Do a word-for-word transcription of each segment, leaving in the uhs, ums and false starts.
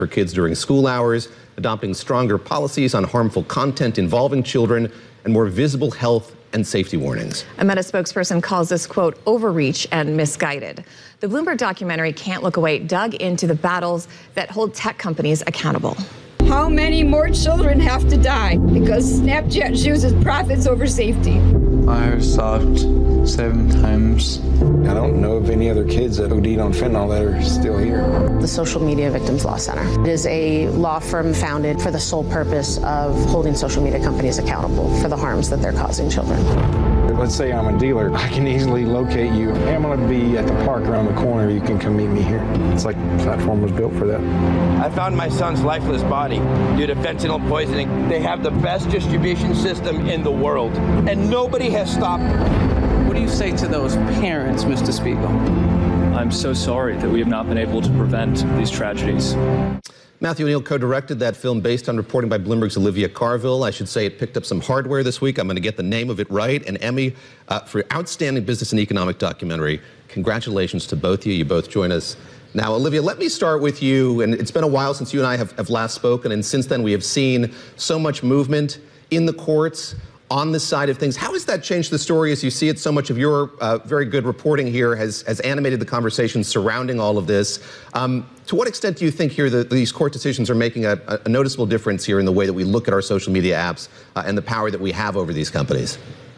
for kids during school hours, adopting stronger policies on harmful content involving children, and more visible health and safety warnings. A Meta spokesperson calls this, quote, overreach and misguided. The Bloomberg documentary, Can't Look Away, dug into the battles that hold tech companies accountable. How many more children have to die because Snapchat chooses profits over safety? I was stopped seven times. I don't know of any other kids that OD'd on fentanyl that are still here. The Social Media Victims Law Center. It is a law firm founded for the sole purpose of holding social media companies accountable for the harms that they're causing children. Let's say I'm a dealer. I can easily locate you. Hey, I'm going to be at the park around the corner. You can come meet me here. It's like the platform was built for that. I found my son's lifeless body due to fentanyl poisoning. They have the best distribution system in the world, and nobody has stopped them. What do you say to those parents, Mister Spiegel? I'm so sorry that we have not been able to prevent these tragedies. Matthew O'Neill co-directed that film based on reporting by Bloomberg's Olivia Carville. I should say it picked up some hardware this week. I'm going to get the name of it right. An Emmy uh, for Outstanding Business and Economic Documentary. Congratulations to both of you. You both join us. Now, Olivia, let me start with you. And it's been a while since you and I have, have last spoken. And since then, we have seen so much movement in the courts on this side of things. How has that changed the story as you see it? So much of your uh, very good reporting here has, has animated the conversation surrounding all of this. Um, to what extent do you think here that these court decisions are making a, a noticeable difference here in the way that we look at our social media apps uh, and the power that we have over these companies?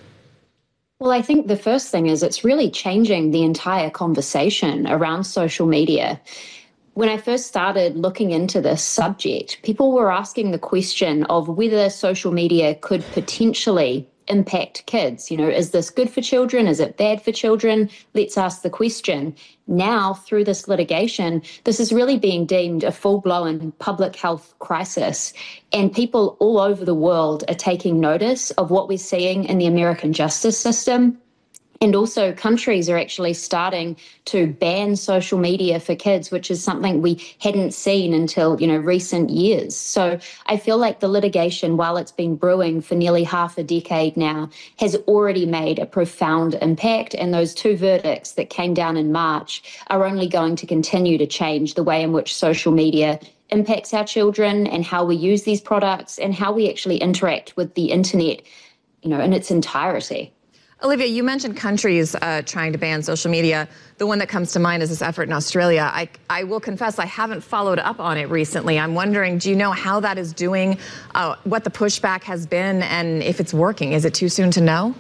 Well, I think the first thing is it's really changing the entire conversation around social media. When I first started looking into this subject, people were asking the question of whether social media could potentially impact kids. You know, is this good for children? Is it bad for children? Let's ask the question. Now, through this litigation, this is really being deemed a full-blown public health crisis. And people all over the world are taking notice of what we're seeing in the American justice system. And also countries are actually starting to ban social media for kids, which is something we hadn't seen until, you know, recent years. So I feel like the litigation, while it's been brewing for nearly half a decade now, has already made a profound impact. And those two verdicts that came down in March are only going to continue to change the way in which social media impacts our children and how we use these products and how we actually interact with the internet, you know, in its entirety. Olivia, you mentioned countries uh, trying to ban social media. The one that comes to mind is this effort in Australia. I, I will confess I haven't followed up on it recently. I'm wondering, do you know how that is doing, uh, what the pushback has been, and if it's working? Is it too soon to know?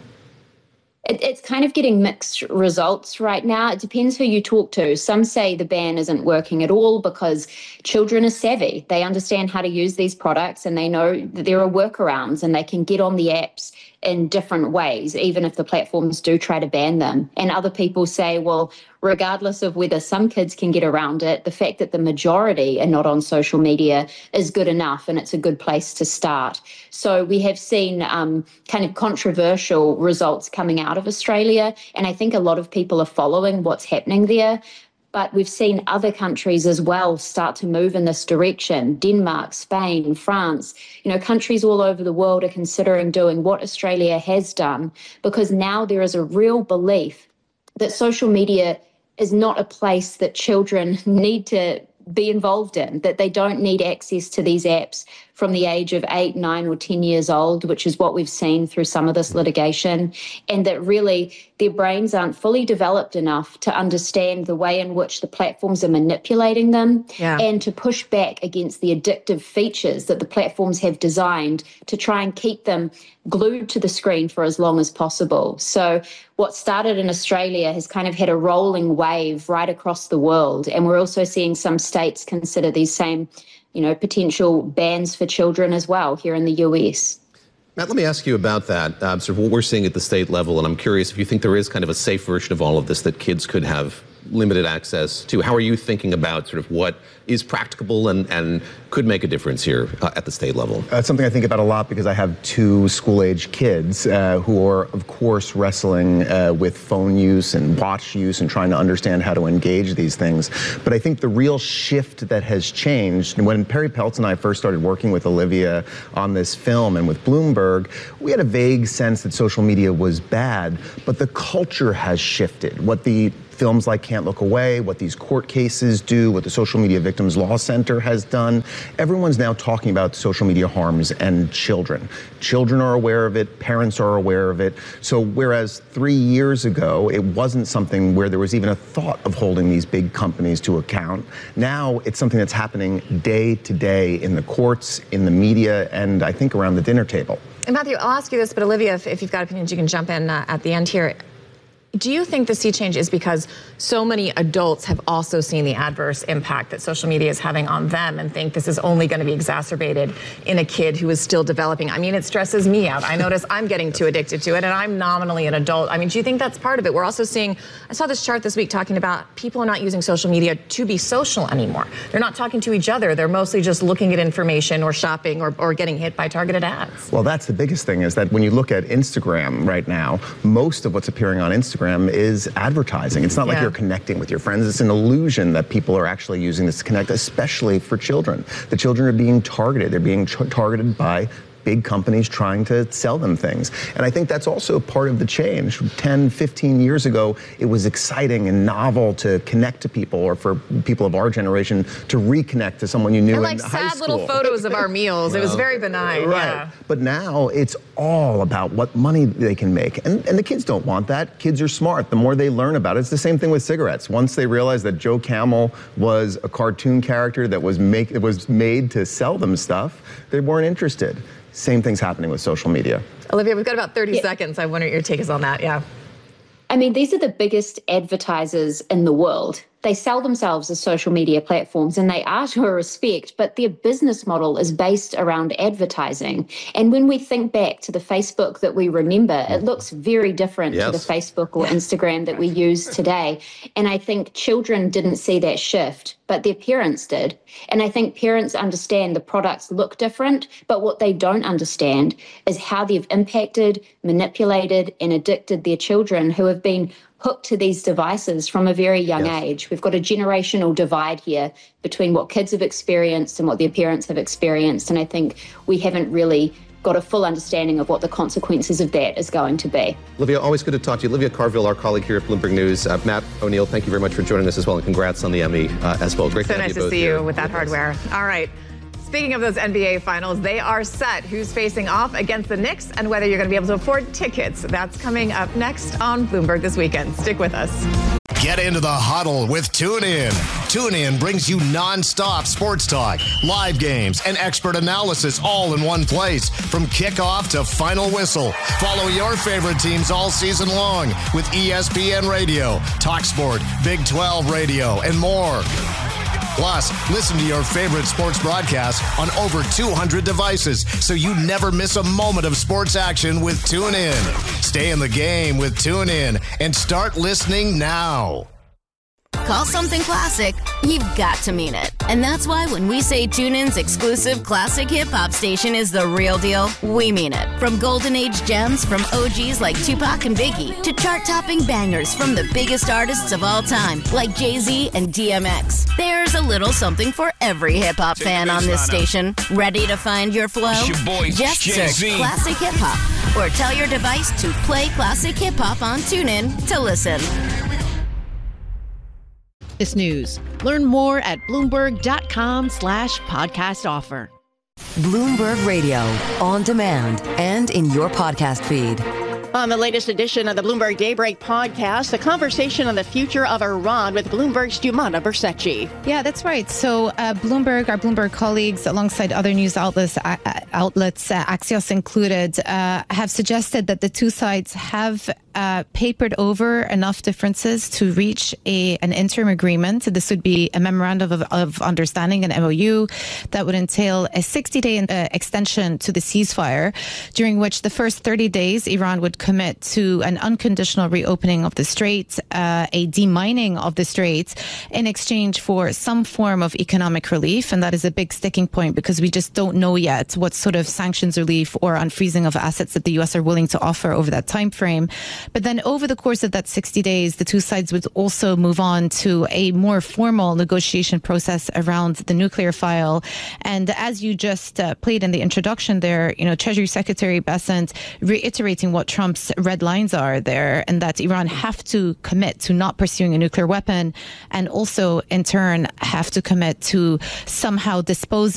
It, it's kind of getting mixed results right now. It depends who you talk to. Some say the ban isn't working at all because children are savvy. They understand how to use these products and they know that there are workarounds and they can get on the apps in different ways, even if the platforms do try to ban them. And other people say, well, regardless of whether some kids can get around it, the fact that the majority are not on social media is good enough, and it's a good place to start. So we have seen um, kind of controversial results coming out of Australia, and I think a lot of people are following what's happening there. But we've seen other countries as well start to move in this direction. Denmark, Spain, France, you know, countries all over the world are considering doing what Australia has done, because now there is a real belief that social media is not a place that children need to be involved in, that they don't need access to these apps from the age of eight, nine or ten years old, which is what we've seen through some of this litigation, and that really their brains aren't fully developed enough to understand the way in which the platforms are manipulating them yeah. and to push back against the addictive features that the platforms have designed to try and keep them glued to the screen for as long as possible. So what started in Australia has kind of had a rolling wave right across the world, and we're also seeing some states consider these same you know, potential bans for children as well here in the U S. Matt, let me ask you about that, uh, sort of what we're seeing at the state level, and I'm curious if you think there is kind of a safe version of all of this that kids could have limited access to. How are you thinking about sort of what is practicable and, and could make a difference here uh, at the state level? That's something I think about a lot because I have two school-age kids uh, who are, of course, wrestling uh, with phone use and watch use and trying to understand how to engage these things. But I think the real shift that has changed, and when Perry Peltz and I first started working with Olivia on this film and with Bloomberg, we had a vague sense that social media was bad, but the culture has shifted. What the films like Can't Look Away, what these court cases do, what the Social Media Victims Law Center has done. Everyone's now talking about social media harms and children. Children are aware of it, parents are aware of it. So whereas three years ago, it wasn't something where there was even a thought of holding these big companies to account, now it's something that's happening day to day in the courts, in the media, and I think around the dinner table. And Matthew, I'll ask you this, but Olivia, if, if you've got opinions, you can jump in uh, at the end here. Do you think the sea change is because so many adults have also seen the adverse impact that social media is having on them and think this is only going to be exacerbated in a kid who is still developing? I mean, it stresses me out. I notice I'm getting too addicted to it, and I'm nominally an adult. I mean, do you think that's part of it? We're also seeing, I saw this chart this week talking about people are not using social media to be social anymore. They're not talking to each other. They're mostly just looking at information or shopping or, or getting hit by targeted ads. Well, that's the biggest thing, is that when you look at Instagram right now, most of what's appearing on Instagram is advertising. It's not like Yeah. you're connecting with your friends. It's an illusion that people are actually using this to connect, especially for children. The children are being targeted. They're being ch- targeted by big companies trying to sell them things. And I think that's also part of the change. ten, fifteen years ago, it was exciting and novel to connect to people, or for people of our generation to reconnect to someone you knew And in like high sad little school. photos of our meals. It was very benign. Right. Yeah. But now it's all about what money they can make. And, and the kids don't want that. Kids are smart. The more they learn about it, it's the same thing with cigarettes. Once they realized that Joe Camel was a cartoon character that was, make, it was made to sell them stuff, they weren't interested. Same thing's happening with social media. Olivia, we've got about thirty Yeah. seconds. I wonder what your take is on that. Yeah. I mean, these are the biggest advertisers in the world. They sell themselves as social media platforms, and they are to a respect, but their business model is based around advertising. And when we think back to the Facebook that we remember, it looks very different Yes. to the Facebook or Instagram that we use today. And I think children didn't see that shift, but their parents did. And I think parents understand the products look different, but what they don't understand is how they've impacted, manipulated, and addicted their children who have been hooked to these devices from a very young Yes. age. We've got a generational divide here between what kids have experienced and what their parents have experienced. And I think we haven't really got a full understanding of what the consequences of that is going to be. Olivia, always good to talk to you. Olivia Carville, our colleague here at Bloomberg News. Uh, Matt O'Neill, thank you very much for joining us as well, and congrats on the Emmy uh, as well. Great So to have nice you to both see here you with that us. hardware. All right. Speaking of those N B A finals, they are set. Who's facing off against the Knicks and whether you're going to be able to afford tickets. That's coming up next on Bloomberg this weekend. Stick with us. Get into the huddle with TuneIn. TuneIn brings you nonstop sports talk, live games, and expert analysis all in one place from kickoff to final whistle. Follow your favorite teams all season long with E S P N Radio, TalkSport, Big twelve Radio, and more. Plus, listen to your favorite sports broadcasts on over two hundred devices so you never miss a moment of sports action with TuneIn. Stay in the game with TuneIn and start listening now. Call something classic, you've got to mean it. And that's why when we say TuneIn's exclusive classic hip-hop station is the real deal, we mean it. From golden age gems from O Gs like Tupac and Biggie to chart-topping bangers from the biggest artists of all time like Jay-Z and D M X. There's a little something for every hip-hop fan on this station. Ready to find your flow? It's your boy, Just Jay-Z. search Classic Hip Hop or tell your device to play Classic Hip Hop on TuneIn to listen. This news. Learn more at Bloomberg.com slash podcast offer. Bloomberg Radio, on demand and in your podcast feed. On the latest edition of the Bloomberg Daybreak podcast, a conversation on the future of Iran with Bloomberg's Jumana Bersetchi. Yeah, that's right. So uh, Bloomberg, our Bloomberg colleagues, alongside other news outlets, uh, outlets uh, Axios included, uh, have suggested that the two sides have uh, papered over enough differences to reach a an interim agreement. This would be a memorandum of, of understanding, an M O U, that would entail a sixty-day uh, extension to the ceasefire, during which the first thirty days Iran would commit to an unconditional reopening of the Strait, uh, a demining of the Strait, in exchange for some form of economic relief. And that is a big sticking point because we just don't know yet what sort of sanctions relief or unfreezing of assets that the U S are willing to offer over that time frame. But then over the course of that sixty days, the two sides would also move on to a more formal negotiation process around the nuclear file. And as you just uh, played in the introduction there, you know, Treasury Secretary Bessent reiterating what Trump's red lines are there, and that Iran have to commit to not pursuing a nuclear weapon, and also in turn have to commit to somehow disposing